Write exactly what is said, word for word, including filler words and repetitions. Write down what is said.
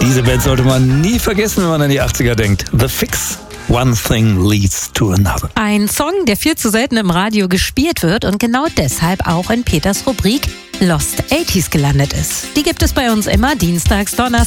Diese Band sollte man nie vergessen, wenn man an die achtziger denkt. The Fix. One thing leads to another. Ein Song, der viel zu selten im Radio gespielt wird und genau deshalb auch in Peters Rubrik Lost achtziger gelandet ist. Die gibt es bei uns immer dienstags, donnerstags